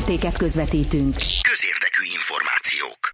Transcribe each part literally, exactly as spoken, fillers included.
értéket közvetítünk. Közérdekű információk.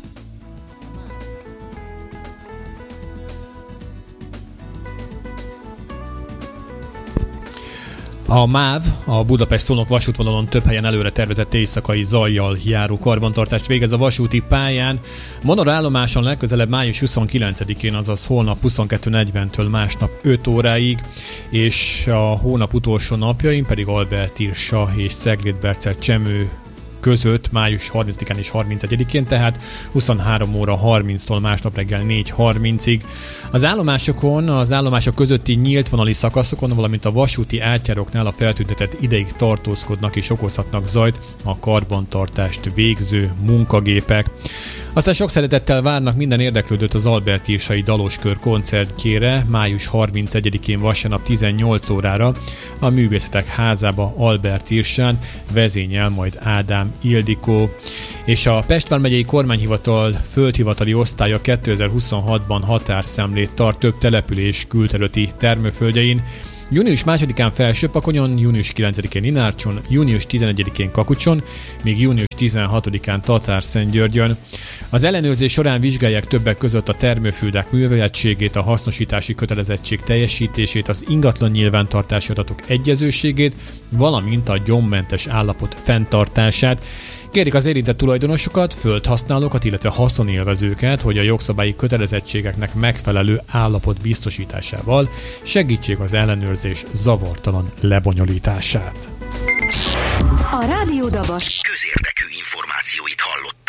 A MÁV, a Budapest-Szolnok vasútvonalon több helyen előre tervezett éjszakai zajjal járó karbantartást végez a vasúti pályán. Monora állomáson legközelebb május huszonkilencedikén, azaz holnap huszonkettő negyventől másnap öt óráig, és a hónap utolsó napjain pedig Albert-Irsa és Cegléd-Bercel-Csemő között május harmincadikán és harmincegyedikén, tehát huszonhárom óra harminctól másnap reggel négy harmincig. Az állomásokon, az állomások közötti nyílt vonali szakaszokon, valamint a vasúti átjáróknál a feltüntetett ideig tartózkodnak és okozhatnak zajt a karbantartást végző munkagépek. Aztán sok szeretettel várnak minden érdeklődőt az Albert-Irsai Daloskör koncertjére május harmincegyedikén vasárnap tizennyolc órára a Művészetek Házába Albert-Irsán, vezényel majd Ádám Ildikó. És a Pest vármegyei kormányhivatal földhivatali osztálya kétezer-huszonhatban határszemlét tart több település külterületi termőföldjein. Június másodikán Felsőpakonyon, június kilencedikén Inárcson, június tizenegyedikén Kakucson, míg június tizenhatodikán Tatárszentgyörgyön. Az ellenőrzés során vizsgálják többek között a termőföldek műveltségét, a hasznosítási kötelezettség teljesítését, az ingatlan nyilvántartási adatok egyezőségét, valamint a gyommentes állapot fenntartását. Kérik az érintett tulajdonosokat, földhasználókat, illetve haszonélvezőket, hogy a jogszabályi kötelezettségeknek megfelelő állapot biztosításával segítsék az ellenőrzés zavartalan lebonyolítását. A Rádió Dabas közérdekű információit hallott.